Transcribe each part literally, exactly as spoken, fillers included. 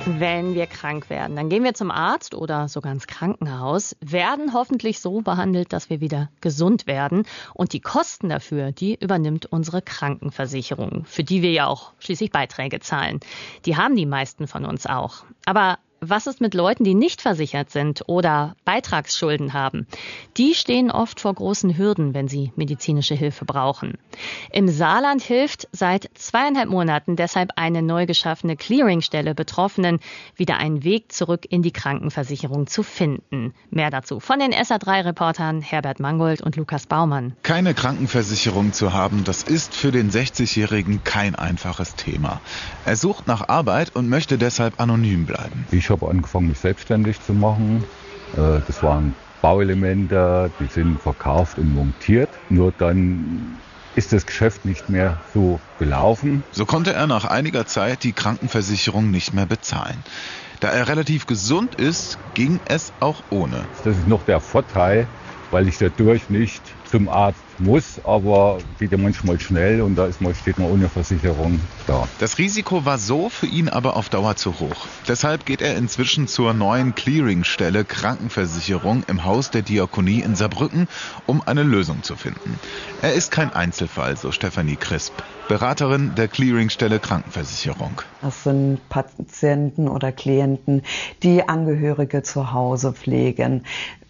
Wenn wir krank werden, dann gehen wir zum Arzt oder sogar ins Krankenhaus, werden hoffentlich so behandelt, dass wir wieder gesund werden. Und die Kosten dafür, die übernimmt unsere Krankenversicherung, für die wir ja auch schließlich Beiträge zahlen. Die haben die meisten von uns auch. Aber was ist mit Leuten, die nicht versichert sind oder Beitragsschulden haben? Die stehen oft vor großen Hürden, wenn sie medizinische Hilfe brauchen. Im Saarland hilft seit zweieinhalb Monaten deshalb eine neu geschaffene Clearingstelle Betroffenen, wieder einen Weg zurück in die Krankenversicherung zu finden. Mehr dazu von den S A drei Reportern Herbert Mangold und Lukas Baumann. Keine Krankenversicherung zu haben, das ist für den sechzigjährigen kein einfaches Thema. Er sucht nach Arbeit und möchte deshalb anonym bleiben. Ich habe angefangen, mich selbstständig zu machen. Das waren Bauelemente, die sind verkauft und montiert. Nur dann ist das Geschäft nicht mehr so gelaufen. So konnte er nach einiger Zeit die Krankenversicherung nicht mehr bezahlen. Da er relativ gesund ist, ging es auch ohne. Das ist noch der Vorteil, weil ich dadurch nicht zum Arzt muss, aber geht ja manchmal schnell und da ist man, steht man ohne Versicherung da. Das Risiko war so für ihn aber auf Dauer zu hoch. Deshalb geht er inzwischen zur neuen Clearingstelle Krankenversicherung im Haus der Diakonie in Saarbrücken, um eine Lösung zu finden. Er ist kein Einzelfall, so Stefanie Crisp, Beraterin der Clearingstelle Krankenversicherung. Das sind Patienten oder Klienten, die Angehörige zu Hause pflegen,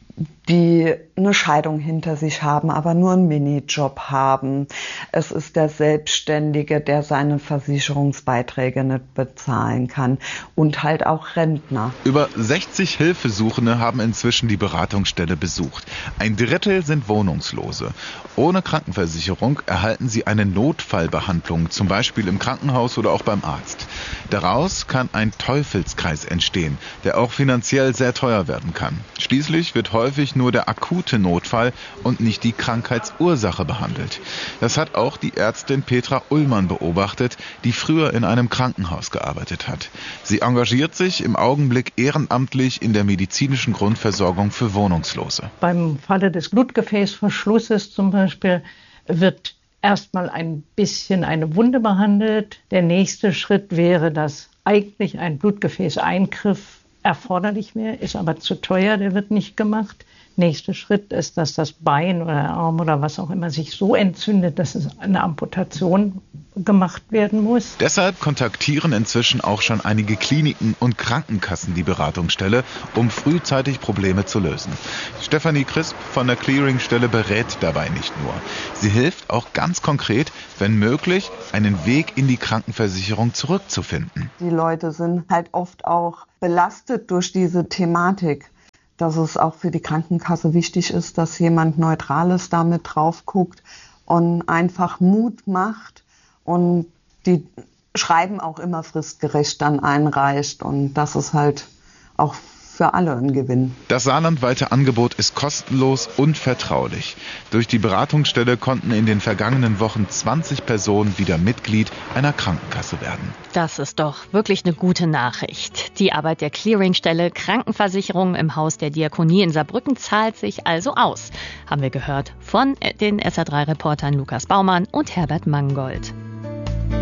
die eine Scheidung hinter sich haben, aber nur einen Minijob haben. Es ist der Selbstständige, der seine Versicherungsbeiträge nicht bezahlen kann und halt auch Rentner. Über sechzig Hilfesuchende haben inzwischen die Beratungsstelle besucht. Ein Drittel sind Wohnungslose. Ohne Krankenversicherung erhalten sie eine Notfallbehandlung, zum Beispiel im Krankenhaus oder auch beim Arzt. Daraus kann ein Teufelskreis entstehen, der auch finanziell sehr teuer werden kann. Schließlich wird häufig nur der akute Notfall und nicht die Krankheitsursache behandelt. Das hat auch die Ärztin Petra Ullmann beobachtet, die früher in einem Krankenhaus gearbeitet hat. Sie engagiert sich im Augenblick ehrenamtlich in der medizinischen Grundversorgung für Wohnungslose. Beim Falle des Blutgefäßverschlusses zum Beispiel wird erstmal ein bisschen eine Wunde behandelt. Der nächste Schritt wäre, dass eigentlich ein Blutgefäßeingriff erforderlich wäre, ist aber zu teuer, der wird nicht gemacht. Nächster Schritt ist, dass das Bein oder der Arm oder was auch immer sich so entzündet, dass es eine Amputation gemacht werden muss. Deshalb kontaktieren inzwischen auch schon einige Kliniken und Krankenkassen die Beratungsstelle, um frühzeitig Probleme zu lösen. Stefanie Crisp von der Clearingstelle berät dabei nicht nur. Sie hilft auch ganz konkret, wenn möglich, einen Weg in die Krankenversicherung zurückzufinden. Die Leute sind halt oft auch belastet durch diese Thematik, dass es auch für die Krankenkasse wichtig ist, dass jemand Neutrales damit drauf guckt und einfach Mut macht und die Schreiben auch immer fristgerecht dann einreicht und das ist halt auch für alle ein Gewinn. Das saarlandweite Angebot ist kostenlos und vertraulich. Durch die Beratungsstelle konnten in den vergangenen Wochen zwanzig Personen wieder Mitglied einer Krankenkasse werden. Das ist doch wirklich eine gute Nachricht. Die Arbeit der Clearingstelle Krankenversicherung im Haus der Diakonie in Saarbrücken zahlt sich also aus. Haben wir gehört von den S A drei Reportern Lukas Baumann und Herbert Mangold.